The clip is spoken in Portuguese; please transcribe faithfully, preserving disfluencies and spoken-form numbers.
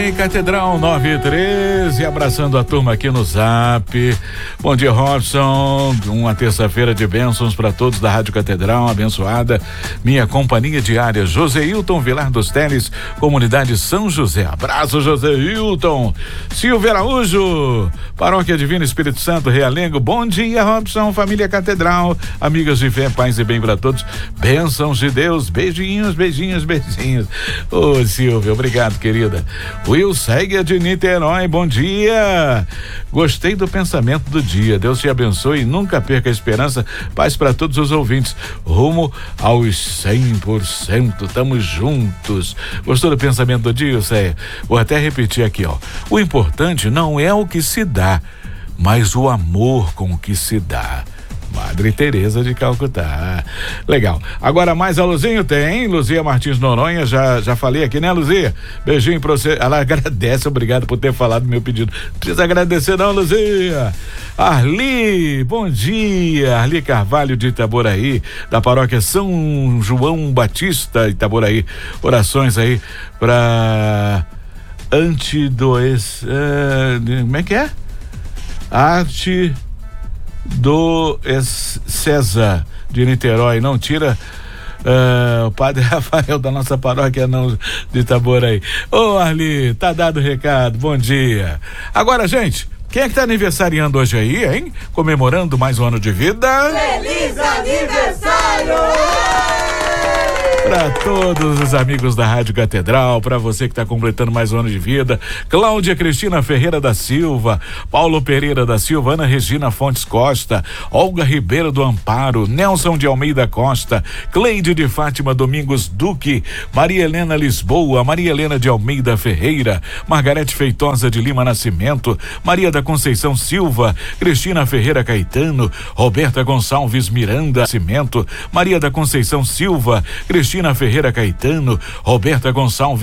bem, Catedral nove e treze, abraçando a turma aqui no Zap. Bom dia, Robson. Uma terça-feira de bênçãos para todos da Rádio Catedral, abençoada. Minha companhia diária, Joseilton Vilar dos Teles, comunidade São José. Abraço, Joseilton. Silvia Araújo, Paróquia Divino Espírito Santo, Realengo. Bom dia, Robson, família Catedral, amigas de fé, paz e bem para todos. Bênçãos de Deus, beijinhos, beijinhos, beijinhos. Ô, Silvia, obrigado, querida. Will Segue de Niterói, bom dia. Gostei do pensamento do dia. Deus te abençoe e nunca perca a esperança. Paz para todos os ouvintes. Rumo aos cem por cento. Tamo juntos. Gostou do pensamento do dia, Céia? Vou até repetir aqui, ó. O importante não é o que se dá, mas o amor com o que se dá. Madre Teresa de Calcutá. Legal. Agora mais a Luzinho tem, Luzia Martins Noronha, já, já falei aqui, né, Luzia? Beijinho pra você. Ela agradece, obrigado por ter falado meu pedido. Não precisa agradecer não, Luzia. Arli, bom dia. Arli Carvalho de Itaboraí, da paróquia São João Batista, Itaboraí. Orações aí pra antidoes... Uh, como é que é? Arte... do César de Niterói, não tira uh, o padre Rafael da nossa paróquia não de Itaboraí. Ô Arli, tá dado o recado, bom dia. Agora, gente, quem é que tá aniversariando hoje aí, hein? Comemorando mais um ano de vida. Feliz aniversário! Para todos os amigos da Rádio Catedral, para você que está completando mais um ano de vida, Cláudia Cristina Ferreira da Silva, Paulo Pereira da Silva, Ana Regina Fontes Costa, Olga Ribeiro do Amparo, Nelson de Almeida Costa, Cleide de Fátima Domingos Duque, Maria Helena Lisboa, Maria Helena de Almeida Ferreira, Margarete Feitosa de Lima Nascimento, Maria da Conceição Silva, Cristina Ferreira Caetano, Roberta Gonçalves Miranda Nascimento, Maria da Conceição Silva, Cristina Ferreira Caetano, Roberta Gonçalves